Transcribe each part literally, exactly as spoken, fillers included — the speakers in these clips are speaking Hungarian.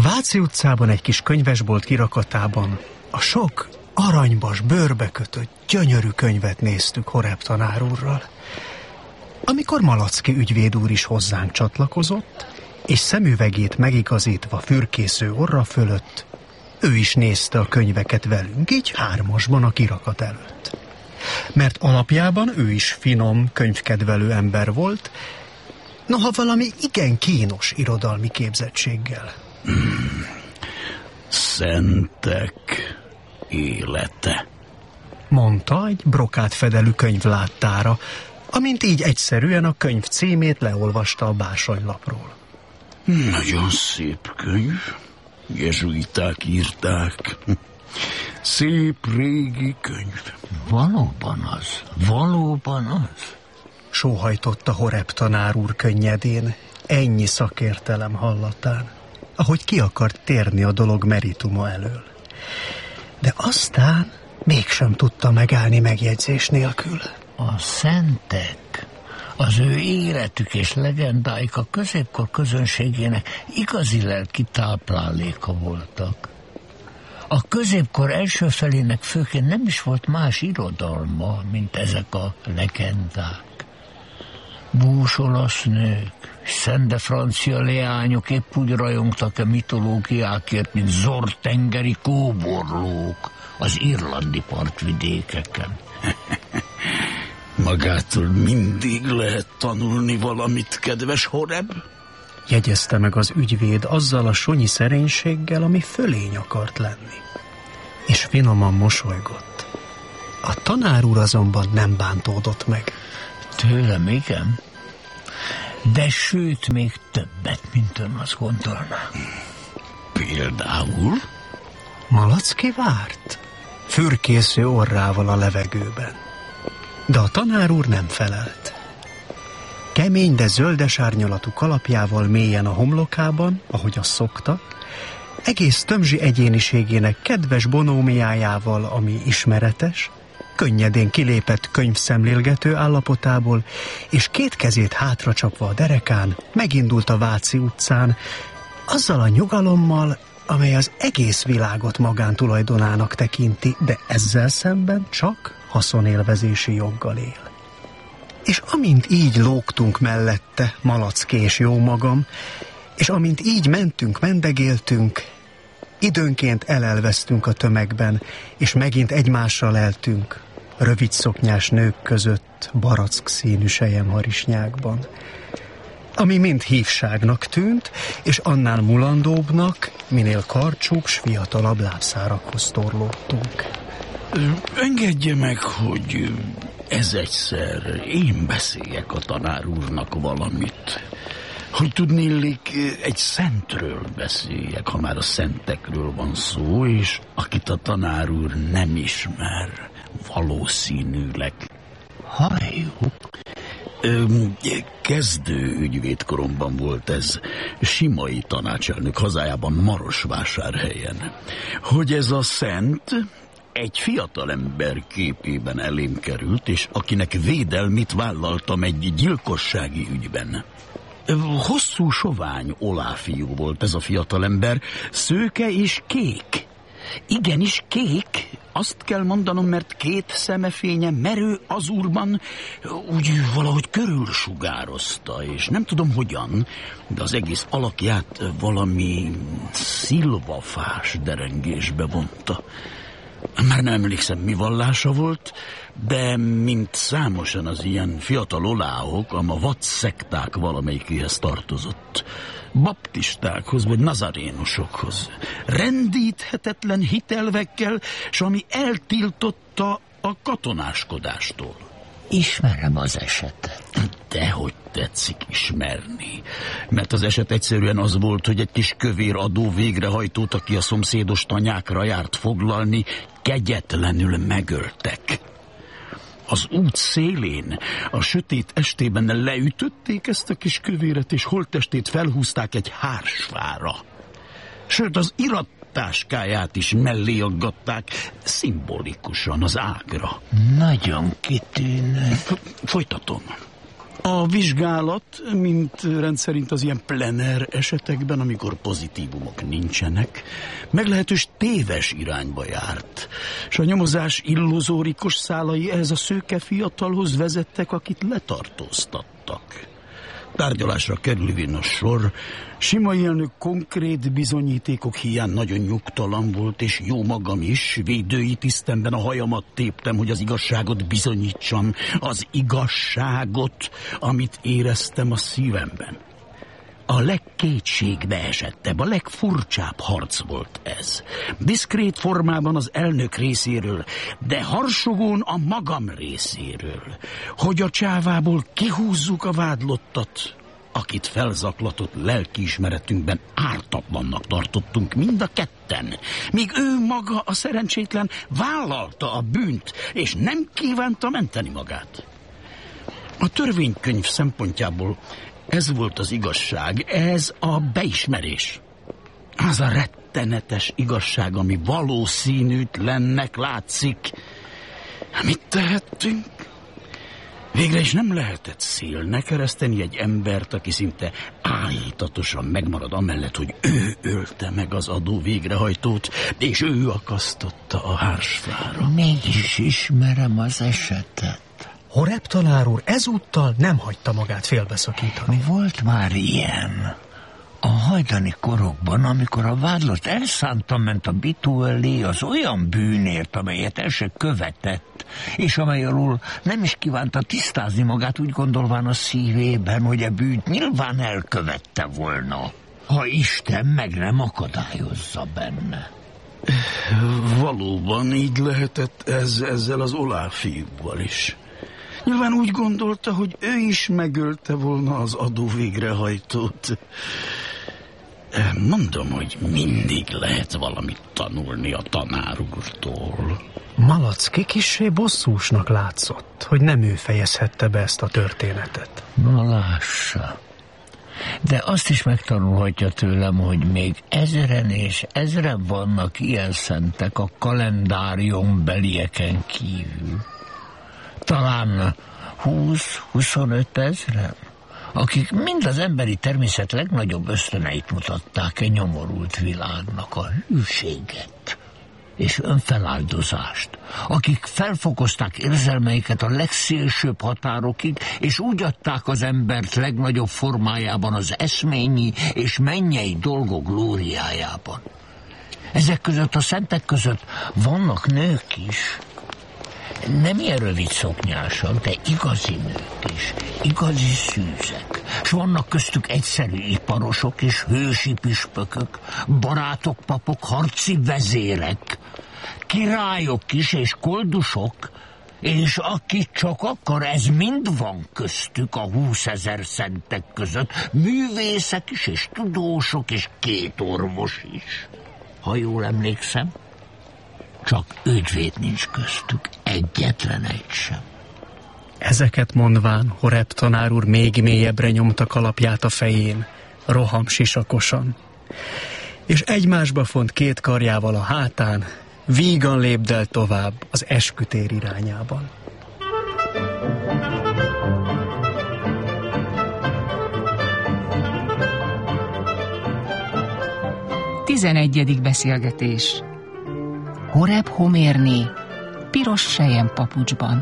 Váci utcában egy kis könyvesbolt kirakatában a sok aranybas, bőrbe kötött, gyönyörű könyvet néztük Horeb tanár úrral. Amikor Malacki ügyvéd úr is hozzánk csatlakozott, és szemüvegét megigazítva fürkésző orra fölött, ő is nézte a könyveket velünk, így hármasban a kirakat előtt. Mert alapjában ő is finom, könyvkedvelő ember volt, noha valami igen kínos irodalmi képzettséggel. Hmm. Szentek élete, mondta egy brokát fedelű könyv láttára, amint így egyszerűen a könyv címét leolvasta a bársonylapról. Nagyon szép könyv. Jezsuiták írták. Szép régi könyv. Valóban az, valóban az. Sóhajtotta Horeb tanár úr könnyedén, ennyi szakértelem hallatán, ahogy ki akart térni a dolog merituma elől. De aztán mégsem tudta megállni megjegyzés nélkül. A szentek, az ő életük és legendáik a középkor közönségének igazi lelki tápláléka voltak. A középkor első felének főként nem is volt más irodalma, mint ezek a legendák. Bús olasz nők, szende francia leányok épp úgy rajongtak a mitológiákért, mint zord-tengeri kóborlók az irlandi partvidékeken. Magától mindig lehet tanulni valamit, kedves Horeb? Jegyezte meg az ügyvéd azzal a sonyi szerénységgel, ami fölény akart lenni. És finoman mosolygott. A tanár úr azonban nem bántódott meg. Tőlem igen, de sőt még többet, mint ön azt gondolná. Például? Malacki várt, fürkésző orrával a levegőben. De a tanár úr nem felelt. Kemény, de zöldes árnyalatú kalapjával mélyen a homlokában, ahogy azt szokta, egész tömzsi egyéniségének kedves bonómiájával, ami ismeretes, könnyedén kilépett könyvszemlélgető állapotából, és két kezét hátracsapva a derekán megindult a Váci utcán, azzal a nyugalommal, amely az egész világot magántulajdonának tekinti, de ezzel szemben csak haszonélvezési joggal él. És amint így lógtunk mellette, Malacki és jó magam, és amint így mentünk, mendegéltünk, időnként elelveztünk a tömegben, és megint egymásra leltünk, rövid szoknyás nők között, barack színű selyemharisnyákban, ami mind hívságnak tűnt, és annál mulandóbbnak, minél karcsúk s fiatalabb lábszárakhoz torlódtunk. Engedje meg, hogy ez egyszer én beszéljek a tanár úrnak valamit. Hogy tudnélik, egy szentről beszéljek, ha már a szentekről van szó, és akit a tanár úr nem ismer, valószínűleg. Halljuk. Kezdő ügyvédkoromban volt ez, Simai tanácselnök hazájában, Marosvásárhelyen, hogy ez a szent egy fiatalember képében elém került, és akinek védelmit vállaltam egy gyilkossági ügyben. Hosszú, sovány oláfiú volt ez a fiatalember, szőke és kék. Igenis kék, azt kell mondanom, mert két szemefénye merő azurban úgy valahogy körülsugározta, és nem tudom hogyan, de az egész alakját valami szilvafás derengésbe vonta. Már nem emlékszem, mi vallása volt, de mint számosan az ilyen fiatal oláhok, a vad szekták valamelyikéhez tartozott. Baptistákhoz vagy nazarénusokhoz. Rendíthetetlen hitelvekkel, s ami eltiltotta a katonáskodástól. Ismerem az esetet. Dehogy tetszik ismerni. Mert az eset egyszerűen az volt, hogy egy kis kövér adó végrehajtót, aki a szomszédos tanyákra járt foglalni, kegyetlenül megöltek. Az út szélén, a sötét estében leütötték ezt a kis kövéret, és holttestét felhúzták egy hársfára. Sőt, az irattáskáját is mellé aggatták, szimbolikusan az ágra. Nagyon kitűnő. Folytatom. A vizsgálat, mint rendszerint az ilyen plener esetekben, amikor pozitívumok nincsenek, meglehetős téves irányba járt, és a nyomozás illuzórikus szálai ehhez a szőke fiatalhoz vezettek, akit letartóztattak. Tárgyalásra kerülvén a sor, Simai elnök konkrét bizonyítékok hiány nagyon nyugtalan volt, és jó magam is védői tisztemben a hajamat téptem, hogy az igazságot bizonyítsam, az igazságot, amit éreztem a szívemben. A legkétségbeesettebb, a legfurcsább harc volt ez. Diszkrét formában az elnök részéről, de harsogón a magam részéről, hogy a csávából kihúzzuk a vádlottat, akit felzaklatott lelkiismeretünkben ártatlannak tartottunk mind a ketten, míg ő maga, a szerencsétlen, vállalta a bűnt, és nem kívánta menteni magát. A törvénykönyv szempontjából ez volt az igazság, ez a beismerés. Az a rettenetes igazság, ami valószínűtlennek látszik. Mit tehettünk? Végre is nem lehetett szélnek ereszteni egy embert, aki szinte állítatosan megmarad amellett, hogy ő ölte meg az adó végrehajtót, és ő akasztotta a hársfára. Mégis ismerem az esetet. Horeb tanár úr ezúttal nem hagyta magát félbeszakítani. Volt már ilyen. A hajdani korokban, amikor a vádlott elszántan ment a bitó elé az olyan bűnért, amelyet el se követett, és amely alól nem is kívánta tisztázni magát, úgy gondolván a szívében, hogy a bűnt nyilván elkövette volna, ha Isten meg nem akadályozza benne. Valóban így lehetett ez, ezzel az Olá fiúval is. Nyilván úgy gondolta, hogy ő is megölte volna az adó végrehajtót. Mondom, hogy mindig lehet valamit tanulni a tanár úrtól. Malacki kissé bosszúsnak látszott, hogy nem ő fejezhette be ezt a történetet. Na lássa. De azt is megtanulhatja tőlem, hogy még ezren és ezren vannak ilyen szentek a kalendárium belieken kívül. Talán húsz-huszonöt ezren, akik mind az emberi természet legnagyobb ösztöneit mutatták egy nyomorult világnak, a hűséget és önfeláldozást, akik felfokozták érzelmeiket a legszélsőbb határokig, és úgy adták az embert legnagyobb formájában az eszményi és mennyei dolgok glóriájában. Ezek között a szentek között vannak nők is, nem ilyen rövid szoknyásak, de igazi nők is, igazi szűzek. S vannak köztük egyszerű iparosok és hősi püspökök, barátok, papok, harci vezérek, királyok is és koldusok, és aki csak akar, ez mind van köztük a húszezer szentek között, művészek is és tudósok és két orvos is. Ha jól emlékszem, csak ügyvéd nincs köztük, egyetlen egy sem. Ezeket mondván Horeb tanár úr még mélyebbre nyomta kalapját a fején, roham sisakosan, és egymásba font két karjával a hátán, vígan lépdelt tovább az eskütér irányában. Tizenegyedik beszélgetés. Horeb Homérné, piros selyem papucsban.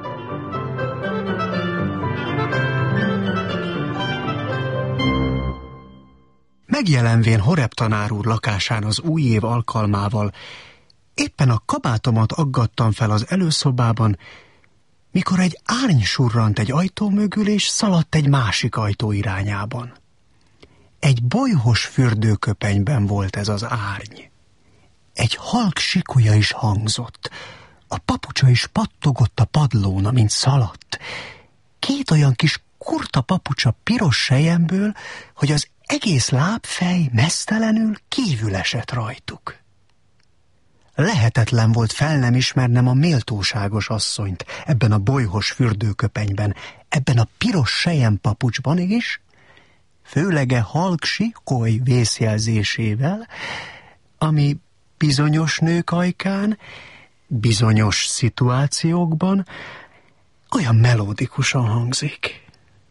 Megjelenvén Horeb tanár úr lakásán az új év alkalmával, éppen a kabátomat aggattam fel az előszobában, mikor egy árny surrant egy ajtó mögül, és szaladt egy másik ajtó irányában. Egy bolyhos fürdőköpenyben volt ez az árny. Egy halk sikolya is hangzott, a papucsa is pattogott a padlón, amint szaladt. Két olyan kis kurta papucsa piros selyemből, hogy az egész lábfej meztelenül kívül esett rajtuk. Lehetetlen volt fel nem ismernem a méltóságos asszonyt ebben a bolyhos fürdőköpenyben, ebben a piros selyem-papucsban is, főlege halk sikoly vészjelzésével, ami bizonyos nők ajkán, bizonyos szituációkban olyan melódikusan hangzik.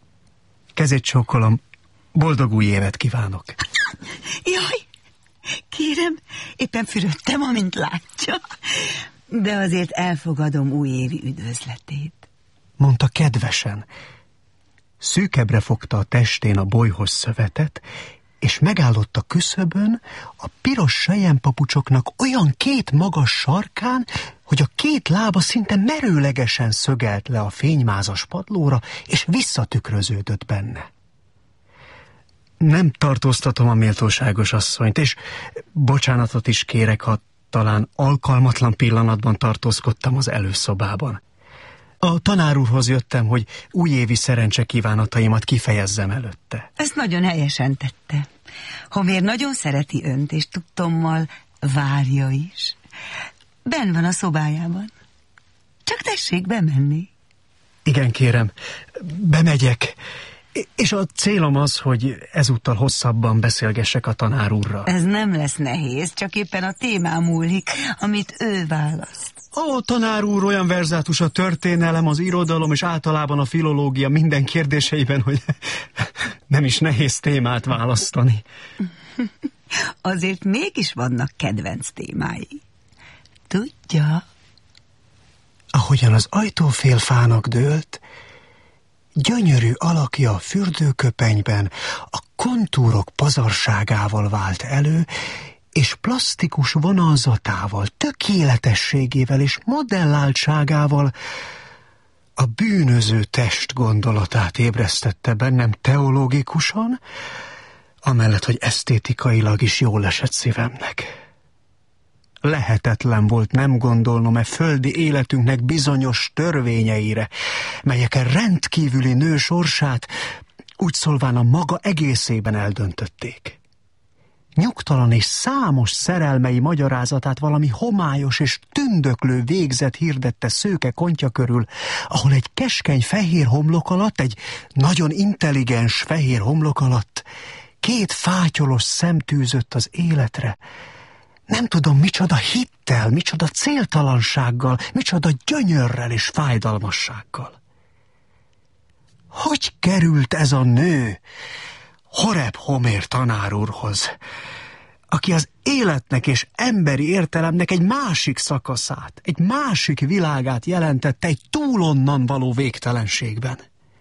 kezét csókolom. Boldog új évet kívánok. Jaj, kérem, éppen fürödtem, amint látja. De azért elfogadom újévi üdvözletét. Mondta kedvesen. Szűkebbre fogta a testén a bolyhos szövetet, és megállott a küszöbön a piros selyempapucsoknak olyan két magas sarkán, hogy a két lába szinte merőlegesen szögelt le a fénymázas padlóra, és visszatükröződött benne. Nem tartóztatom a méltóságos asszonyt, és bocsánatot is kérek, ha talán alkalmatlan pillanatban tartózkodtam az előszobában. A tanár úrhoz jöttem, hogy újévi szerencse kívánataimat kifejezzem előtte. Ezt nagyon helyesen tette. Homér nagyon szereti önt, és tudtommal várja is. Benn van a szobájában. Csak tessék bemenni. Igen, kérem, bemegyek. És a célom az, hogy ezúttal hosszabban beszélgessek a tanár úrral. Ez nem lesz nehéz, csak éppen a témám múlik, amit ő választ. Ó, tanár úr, olyan verzátus a történelem, az irodalom és általában a filológia minden kérdéseiben, hogy nem is nehéz témát választani. Azért mégis vannak kedvenc témái. Tudja? Ahogyan az ajtófélfának dőlt, gyönyörű alakja a fürdőköpenyben a kontúrok pazarságával vált elő, és plasztikus vonalzatával, tökéletességével és modelláltságával a bűnöző test gondolatát ébresztette bennem teológikusan, amellett, hogy esztétikailag is jól esett szívemnek. Lehetetlen volt nem gondolnom e földi életünknek bizonyos törvényeire, melyek rendkívüli nő sorsát úgy szólván a maga egészében eldöntötték. Nyugtalan és számos szerelmei magyarázatát valami homályos és tündöklő végzet hirdette szőke kontja körül, ahol egy keskeny fehér homlok alatt, egy nagyon intelligens fehér homlok alatt két fátyolos szem tűzött az életre. Nem tudom, micsoda hittel, micsoda céltalansággal, micsoda gyönyörrel és fájdalmassággal. Hogy került ez a nő Horeb Homér tanár úrhoz, aki az életnek és emberi értelemnek egy másik szakaszát, egy másik világát jelentette egy túlonnan való végtelenségben?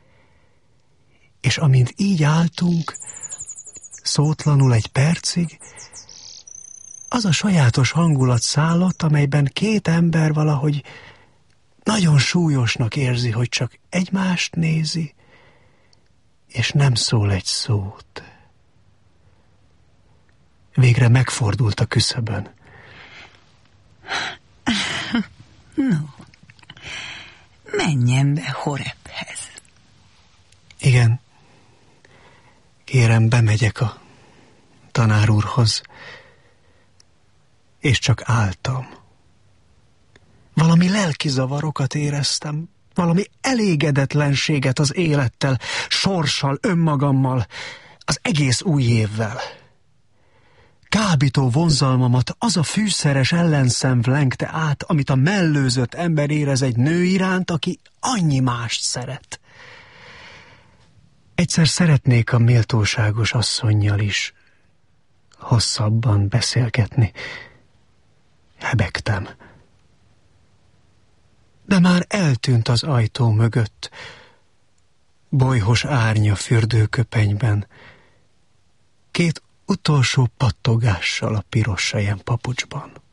És amint így álltunk, szótlanul egy percig, az a sajátos hangulat szállott, amelyben két ember valahogy nagyon súlyosnak érzi, hogy csak egymást nézi, és nem szól egy szót. Végre megfordult a küszöbön. No, menjen be Horebhez. Igen, kérem, bemegyek a tanár úrhoz. És csak álltam. Valami lelki zavarokat éreztem, valami elégedetlenséget az élettel, sorssal, önmagammal, az egész új évvel. Kábító vonzalmamat az a fűszeres ellenszenv lengte át, amit a mellőzött ember érez egy nő iránt, aki annyi mást szeret. Egyszer szeretnék a méltóságos asszonnyal is hosszabban beszélgetni. Hebegtem. De már eltűnt az ajtó mögött, bolyhos árnya fürdőköpenyben, két utolsó pattogással a piros selyem papucsban.